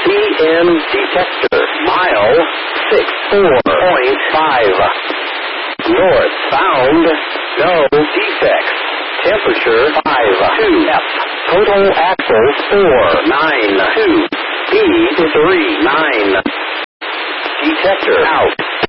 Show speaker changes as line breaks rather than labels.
PM detector. Mile 64.5. Northbound, no defects. Temperature 52 F. Total axles 492. Speed 39. Detector out.